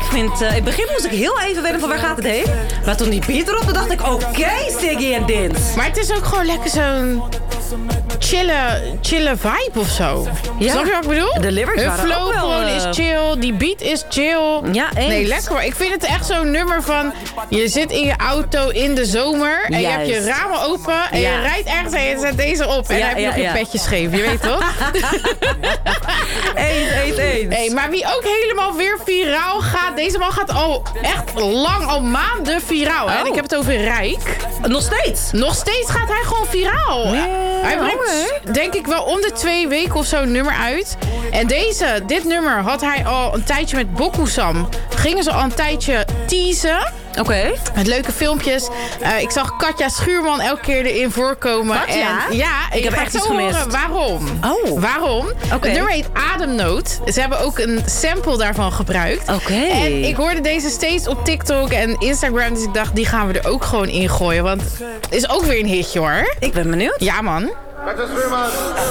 vind... in het begin moest ik heel even wennen van waar gaat het heen. Maar toen die beat erop, dan dacht ik... Oké, Siggy en Dins. Maar het is ook gewoon lekker zo'n chille vibe of zo. Ja. Snap je wat ik bedoel? De lyrics hun waren flow ook wel, gewoon is chill. Die beat is chill. Ja, eens. Nee, lekker. Maar ik vind het echt zo'n nummer van... Je zit in je auto in de zomer. En je hebt je ramen open. En je rijdt ergens en je zet deze op. En dan heb je nog je petje scheef. Je weet toch? Eens. Hey, maar wie ook helemaal weer viraal gaat... Deze man gaat al echt lang, al maanden viraal. Hè? En ik heb het over Rijk. Nog steeds? Nog steeds gaat hij gewoon viraal. Ja, hij brengt, denk ik wel, om de 2 weken of zo een nummer uit. En dit nummer had hij al een tijdje met Bokusam. Gingen ze al een tijdje teasen. Oké. Met leuke filmpjes. Ik zag Katja Schuurman elke keer erin voorkomen. Katja? En, ja, ik heb echt iets gemist. Waarom? Oh. Waarom? Oké. Het nummer heet Ademnood. Ze hebben ook een sample daarvan gebruikt. Oké. En ik hoorde deze steeds op TikTok en Instagram. Dus ik dacht, die gaan we er ook gewoon in gooien. Want het is ook weer een hitje, hoor. Ik ben benieuwd. Ja, man. Katja Schuurman.